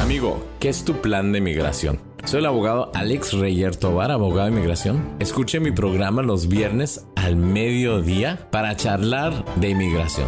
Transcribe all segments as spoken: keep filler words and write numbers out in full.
Amigo, ¿qué es tu plan de migración? Soy el abogado Alex Reyer Tovar, abogado de inmigración. Escuche mi programa los viernes al mediodía para charlar de inmigración.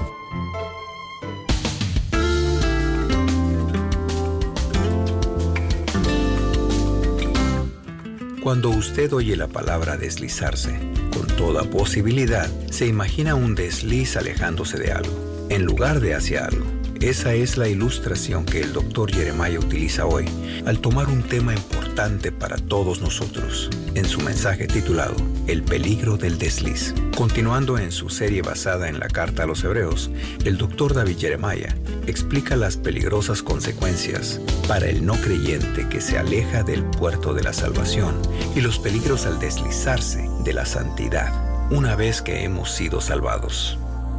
Cuando usted oye la palabra deslizarse, con toda posibilidad, se imagina un desliz alejándose de algo, en lugar de hacia algo. Esa es la ilustración que el doctor Jeremiah utiliza hoy, al tomar un tema importante para todos nosotros, en su mensaje titulado El peligro del desliz. Continuando en su serie basada en la carta a los Hebreos, el doctor David Jeremiah explica las peligrosas consecuencias para el no creyente que se aleja del puerto de la salvación y los peligros al deslizarse de la santidad, una vez que hemos sido salvados.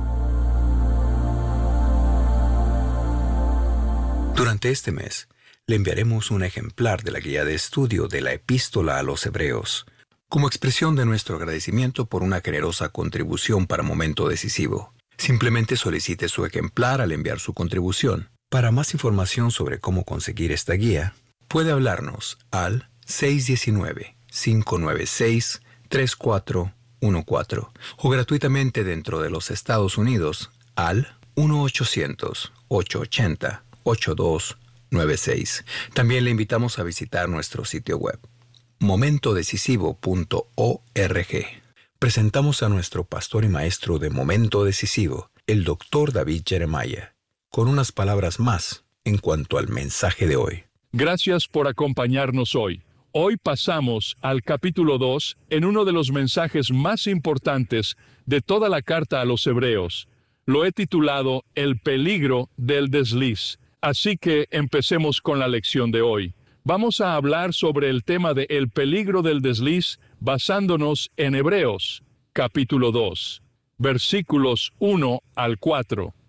Durante este mes, le enviaremos un ejemplar de la guía de estudio de la Epístola a los Hebreos, como expresión de nuestro agradecimiento por una generosa contribución para Momento Decisivo. Simplemente solicite su ejemplar al enviar su contribución. Para más información sobre cómo conseguir esta guía, puede hablarnos al seis uno nueve, cinco nueve seis, tres cuatro uno cuatro o gratuitamente dentro de los Estados Unidos al uno ochocientos, ocho ochenta, ocho dos nueve seis. También le invitamos a visitar nuestro sitio web, momento decisivo punto org. Presentamos a nuestro pastor y maestro de Momento Decisivo, el doctor David Jeremiah, con unas palabras más en cuanto al mensaje de hoy. Gracias por acompañarnos hoy. Hoy pasamos al capítulo dos en uno de los mensajes más importantes de toda la carta a los Hebreos. Lo he titulado El peligro del desliz. Así que empecemos con la lección de hoy. Vamos a hablar sobre el tema de el peligro del desliz basándonos en Hebreos, capítulo dos, versículos uno al cuatro.